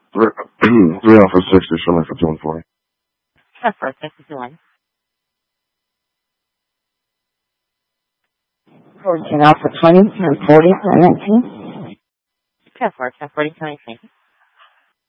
Three off for 60, show me for 240. Sure, for 51. 14 off for 20, 1040, 19. Sure, for 40, 20.